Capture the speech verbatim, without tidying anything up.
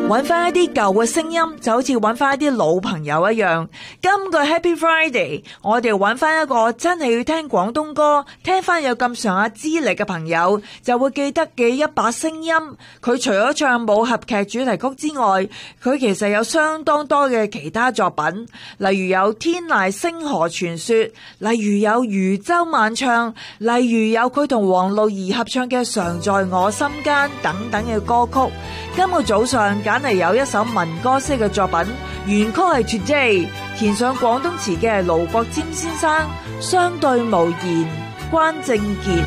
揾翻一啲舊嘅聲音，就好似揾翻一啲老朋友一樣。今個 Happy Friday，我哋揾翻一個真係要聽廣東歌，聽翻有咁上下資歷嘅朋友，就會記得嘅一把聲音。佢除咗唱武俠劇主題曲之外，佢其實有相當多嘅其他作品，例如有《天籟星河傳說》，例如有《漁舟晚唱》，例如有佢同黃露儀合唱嘅《常在我心間》等等嘅歌曲。今個早上揀嚟有一首民歌式嘅作品，原曲係 Today， 填上廣東詞嘅係盧國沾先生，相對無言，關正傑。